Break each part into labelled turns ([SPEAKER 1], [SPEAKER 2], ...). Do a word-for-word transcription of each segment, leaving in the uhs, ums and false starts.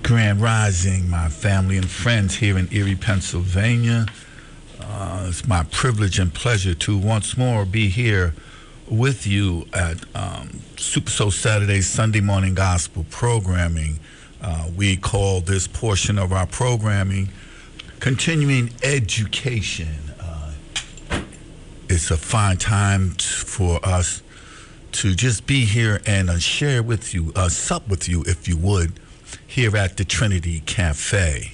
[SPEAKER 1] Grand Rising, my family and friends here in Erie, Pennsylvania. Uh, it's my privilege and pleasure to once more be here with you at um, Super Soul Saturday Sunday morning gospel programming. Uh, we call this portion of our programming Continuing Education. Uh, it's a fine time t- for us to just be here and uh, share with you, uh, sup with you, if you would, here at the Trinity Cafe.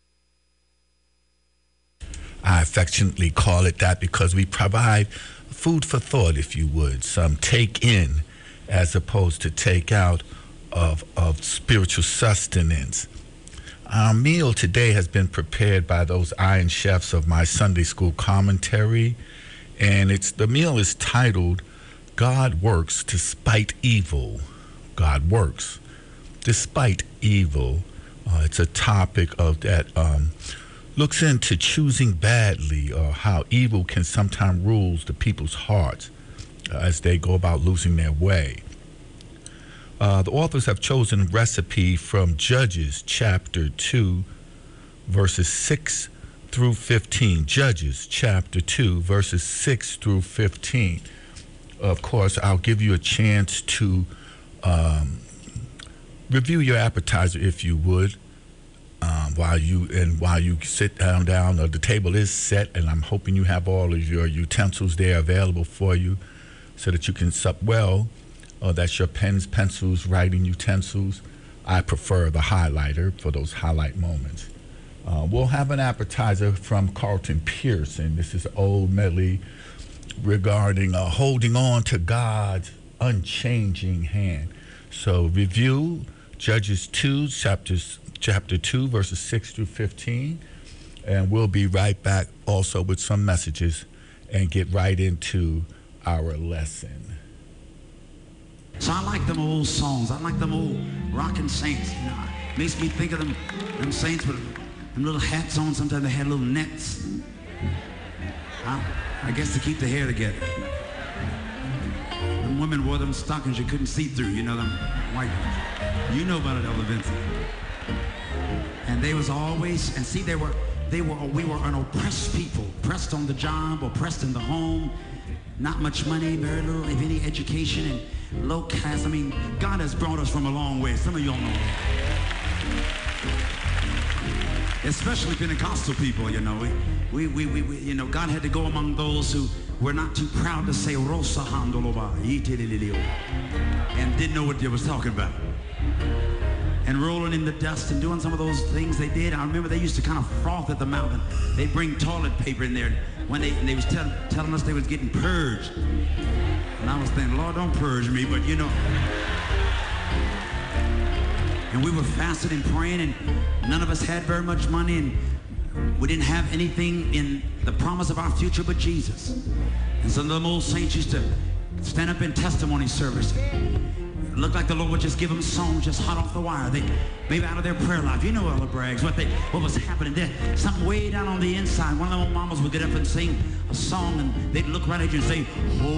[SPEAKER 1] I affectionately call it that because we provide food for thought, if you would, some take in as opposed to take out of, of spiritual sustenance. Our meal today has been prepared by those iron chefs of my Sunday school commentary, and it's the meal is titled, God Works Despite Evil. God Works Despite Evil. Uh, it's a topic of that um, looks into choosing badly, or how evil can sometimes rule the people's hearts uh, as they go about losing their way. Uh, the authors have chosen a recipe from Judges chapter two, verses six through fifteen. Judges chapter two, verses six through fifteen. Of course, I'll give you a chance to um, review your appetizer, if you would, um, while you and while you sit down. Down, uh, the table is set, and I'm hoping you have all of your utensils there available for you, so that you can sup well. Uh, that's your pens, pencils, writing utensils. I prefer the highlighter for those highlight moments. Uh, we'll have an appetizer from Carlton Pearson. This is an old medley regarding uh, holding on to God's unchanging hand. So review Judges two, chapters, chapter two, verses six through fifteen. And we'll be right back also with some messages and get right into our lesson.
[SPEAKER 2] So I like them old songs. I like them old rockin' saints. You know, it makes me think of them, them saints with them little hats on. Sometimes they had little nets. I, I guess to keep the hair together. Them women wore them stockings you couldn't see through. You know them white ones. You know about it, Elder Vincent. And they was always, and see, they were, they were, we were an oppressed people, oppressed on the job, oppressed in the home. Not much money, very little, if any, education, and low class. I mean, God has brought us from a long way. Some of y'all know that. Especially Pentecostal people, you know. We, we, we, we, you know, God had to go among those who were not too proud to say Rosa Handoloba, and didn't know what they was talking about. And rolling in the dust and doing some of those things they did. I remember they used to kind of froth at the mouth, and they'd bring toilet paper in there when they, and they was tell, telling us they was getting purged. And I was thinking, Lord, don't purge me, but you know. And we were fasting and praying, and none of us had very much money, and we didn't have anything in the promise of our future but Jesus. And some of them old saints used to stand up in testimony service. It looked like the Lord would just give them songs just hot off the wire. They maybe out of their prayer life. You know, Elder Braggs, what they what was happening there. Something way down on the inside. One of them old mamas would get up and sing a song, and they'd look right at you and say, "Oh."